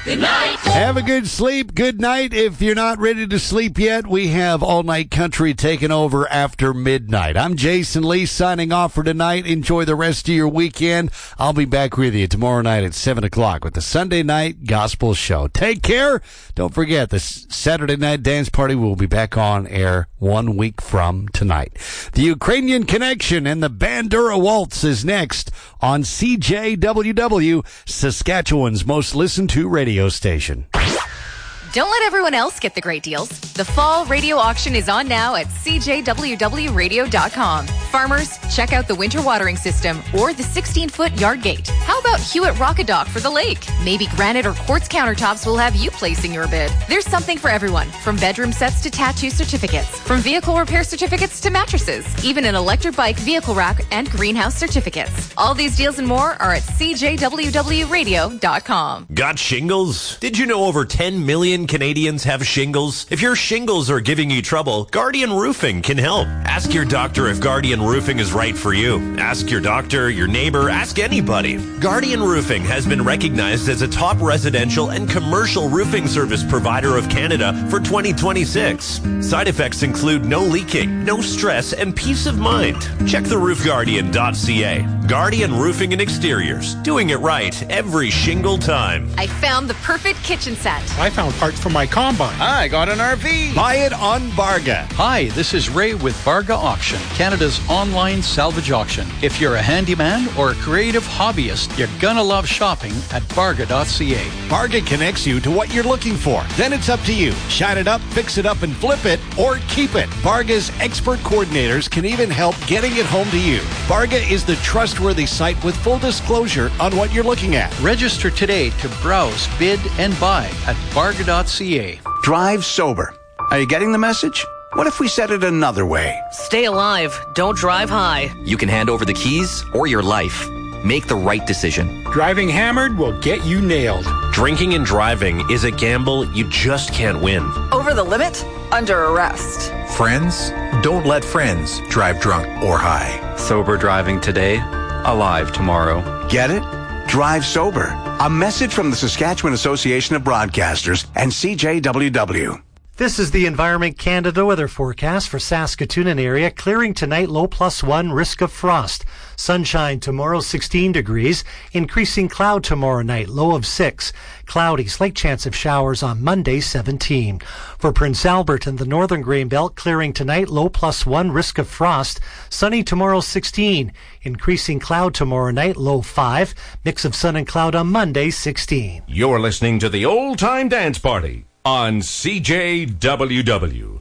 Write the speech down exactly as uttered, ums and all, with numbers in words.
Good night. Have a good sleep. Good night. If you're not ready to sleep yet, we have All Night Country taking over after midnight. I'm Jason Lee signing off for tonight. Enjoy the rest of your weekend. I'll be back with you tomorrow night at seven o'clock with the Sunday Night Gospel Show. Take care. Don't forget, the Saturday Night Dance Party will be back on air one week from tonight. The Ukrainian Connection and the Bandura Waltz is next on C J W W, Saskatchewan's most listened to radio station. Don't let everyone else get the great deals. The fall radio auction is on now at C J W W radio dot com. Farmers, check out the winter watering system or the sixteen-foot yard gate. How about Hewitt Rockadock for the lake? Maybe granite or quartz countertops will have you placing your bid. There's something for everyone, from bedroom sets to tattoo certificates, from vehicle repair certificates to mattresses, even an electric bike vehicle rack and greenhouse certificates. All these deals and more are at C J W W radio dot com. Got shingles? Did you know over ten million Canadians have shingles? If your shingles are giving you trouble, Guardian Roofing can help. Ask your doctor if Guardian Roofing is right for you. Ask your doctor, your neighbor, ask anybody. Guardian Roofing has been recognized as a top residential and commercial roofing service provider of Canada for twenty twenty-six. Side effects include no leaking, no stress, and peace of mind. Check the roof guardian dot c a. Guardian Roofing and Exteriors, doing it right every shingle time. I found the perfect kitchen set. I found parts for my combine. I got an R V. Buy it on Barga. Hi, this is Ray with Barga Auction, Canada's online salvage auction. If you're a handyman or a creative hobbyist, you're gonna love shopping at Barga dot c a. Barga connects you to what you're looking for. Then it's up to you. Shine it up, fix it up, and flip it, or keep it. Barga's expert coordinators can even help getting it home to you. Barga is the trustworthy site with full disclosure on what you're looking at. Register today to browse, bid, and buy at Barga dot c a. Drive sober. Are you getting the message? What if we said it another way? Stay alive. Don't drive high. You can hand over the keys or your life. Make the right decision. Driving hammered will get you nailed. Drinking and driving is a gamble you just can't win. Over the limit? Under arrest. Friends? Don't let friends drive drunk or high. Sober driving today, alive tomorrow. Get it? Drive sober. A message from the Saskatchewan Association of Broadcasters and C J W W. This is the Environment Canada weather forecast for Saskatoon and area. Clearing tonight, low plus one, risk of frost. Sunshine tomorrow, sixteen degrees. Increasing cloud tomorrow night, low of six. Cloudy, slight chance of showers on Monday, seventeen. For Prince Albert and the northern grain belt, clearing tonight, low plus one, risk of frost. Sunny tomorrow, sixteen. Increasing cloud tomorrow night, low five. Mix of sun and cloud on Monday, sixteen. You're listening to the Old Time Dance Party on C J W W.